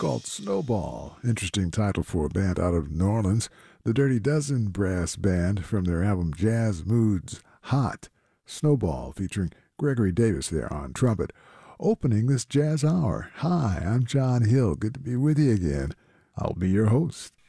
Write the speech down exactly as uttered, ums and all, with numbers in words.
called Snowball. Interesting title for a band out of New Orleans. The Dirty Dozen Brass Band from their album Jazz Moods Hot. Snowball featuring Gregory Davis there on trumpet. Opening this jazz hour. Hi, I'm John Hill. Good to be with you again. I'll be your host.